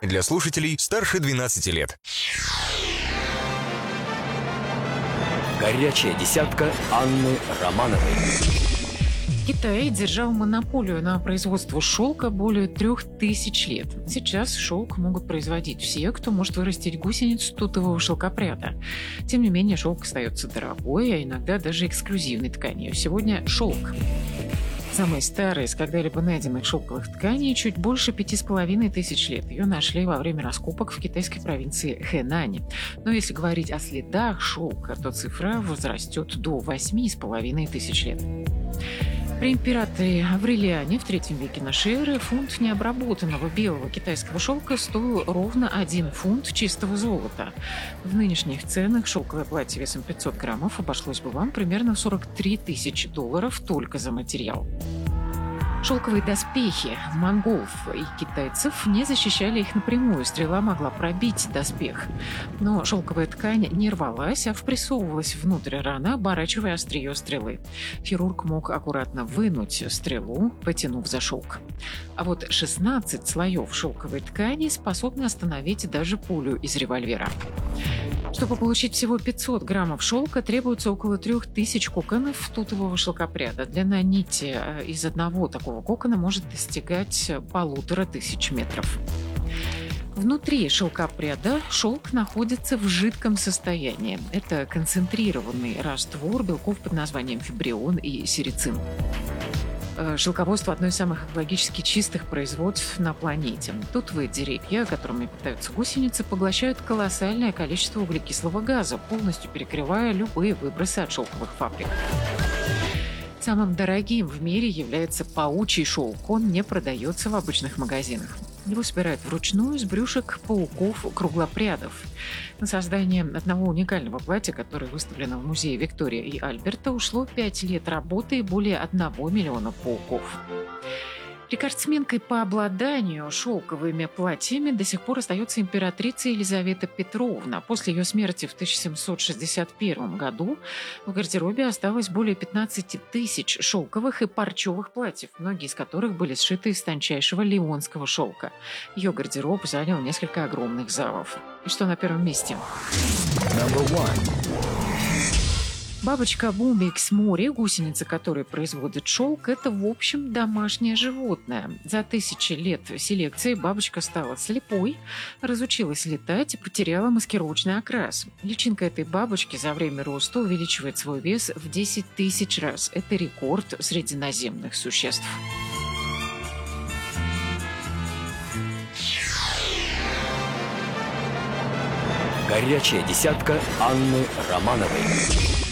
для слушателей старше 12 лет. Горячая десятка Анны Романовой. Китай держал монополию на производство шелка более 3000 лет. Сейчас шелк могут производить все, кто может вырастить гусениц тутового шелкопряда. Тем не менее, шелк остается дорогой, а иногда даже эксклюзивной тканью. Сегодня шелк. Самая старая из когда-либо найденных шелковых тканей чуть больше 5500 лет. Ее нашли во время раскопок в китайской провинции Хэнань. Но если говорить о следах шелка, то цифра возрастет до 8500 лет. При императоре Аврелиане в III веке нашей эры фунт необработанного белого китайского шелка стоил ровно 1 фунт чистого золота. В нынешних ценах шелковое платье весом 500 граммов обошлось бы вам примерно в $43 тысячи только за материал. Шелковые доспехи монголов и китайцев не защищали их напрямую, стрела могла пробить доспех. Но шелковая ткань не рвалась, а впрессовывалась внутрь раны, оборачивая острие стрелы. Хирург мог аккуратно вынуть стрелу, потянув за шелк. А вот 16 слоев шелковой ткани способны остановить даже пулю из револьвера. Чтобы получить всего 500 граммов шелка, требуется около 3000 коконов тутового шелкопряда. Длина нити из одного такого кокона может достигать 1500 метров. Внутри шелкопряда шелк находится в жидком состоянии. Это концентрированный раствор белков под названием фибрион и серицин. Шелководство – одно из самых экологически чистых производств на планете. Тутовые деревья, которыми питаются гусеницы, поглощают колоссальное количество углекислого газа, полностью перекрывая любые выбросы от шелковых фабрик. Самым дорогим в мире является паучий шелк. Он не продается в обычных магазинах. Его собирают вручную из брюшек пауков-круглопрядов. На создание одного уникального платья, которое выставлено в музее Виктория и Альберта, ушло 5 лет работы и более 1 миллиона пауков. Рекордсменкой по обладанию шелковыми платьями до сих пор остается императрица Елизавета Петровна. После ее смерти в 1761 году в гардеробе осталось более 15 тысяч шелковых и парчевых платьев, многие из которых были сшиты из тончайшего лионского шелка. Ее гардероб занял несколько огромных залов. И что на первом месте? Бабочка Бумбикс Мори, гусеница, которая производит шелк, это, в общем, домашнее животное. За 1000 лет селекции бабочка стала слепой, разучилась летать и потеряла маскировочный окрас. Личинка этой бабочки за время роста увеличивает свой вес в 10 тысяч раз. Это рекорд среди наземных существ. Горячая десятка Анны Романовой.